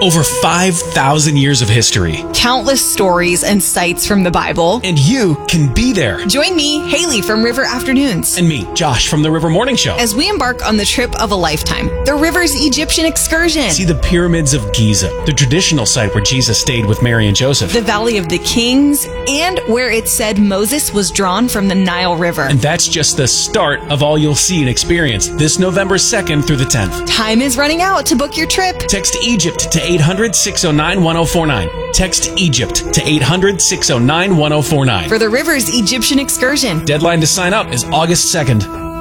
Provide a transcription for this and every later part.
Over 5,000 years of history. Countless stories and sights from the Bible. And you can be there. Join me, Haley from River Afternoons. And me, Josh from the River Morning Show. As we embark on the trip of a lifetime, the River's Egyptian excursion. See the pyramids of Giza, the traditional site where Jesus stayed with Mary and Joseph. The Valley of the Kings, and where it said Moses was drawn from the Nile River. And that's just the start of all you'll see and experience this November 2nd through the 10th. Time is running out to book your trip. Text Egypt to 800-609-1049. Text Egypt to 800-609-1049. For the River's Egyptian excursion. Deadline to sign up is August 2nd.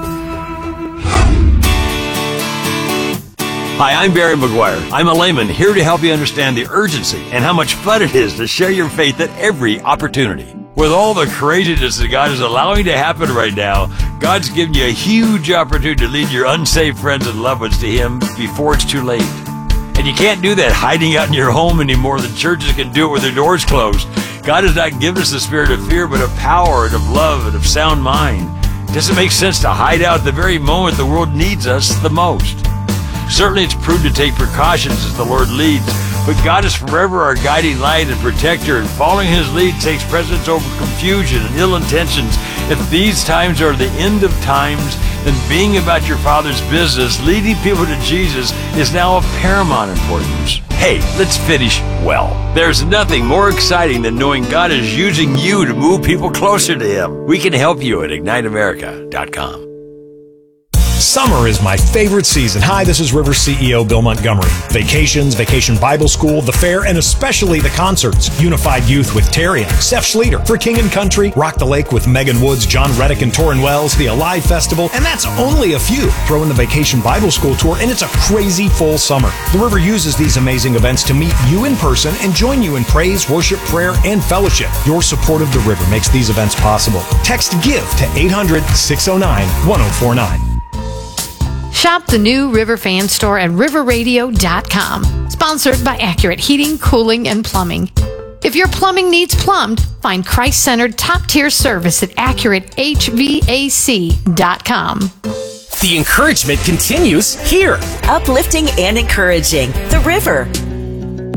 Hi, I'm Barry McGuire. I'm a layman here to help you understand the urgency and how much fun it is to share your faith at every opportunity. With all the craziness that God is allowing to happen right now, God's given you a huge opportunity to lead your unsaved friends and loved ones to Him before it's too late. And you can't do that hiding out in your home anymore. The churches can do it with their doors closed. God has not given us the spirit of fear, but of power and of love and of sound mind. It doesn't make sense to hide out at the very moment the world needs us the most. Certainly it's prudent to take precautions as the Lord leads, but God is forever our guiding light and protector, and following His lead takes precedence over confusion and ill intentions. If these times are the end of times, then being about your Father's business, leading people to Jesus, is now of paramount importance. Hey, let's finish well. There's nothing more exciting than knowing God is using you to move people closer to Him. We can help you at IgniteAmerica.com. Summer is my favorite season. Hi, this is River CEO Bill Montgomery. Vacations, Vacation Bible School, the fair, and especially the concerts. Unified Youth with Terry and Steph Schlueter. For King and Country, Rock the Lake with Megan Woods, John Reddick, and Torrin Wells. The Alive Festival, and that's only a few. Throw in the Vacation Bible School Tour, and it's a crazy full summer. The River uses these amazing events to meet you in person and join you in praise, worship, prayer, and fellowship. Your support of the River makes these events possible. Text GIVE to 800-609-1049. Shop the new River Fan Store at riverradio.com. Sponsored by Accurate Heating, Cooling, and Plumbing. If your plumbing needs plumbed, find Christ-centered top-tier service at AccurateHVAC.com. The encouragement continues here. Uplifting and encouraging. The River,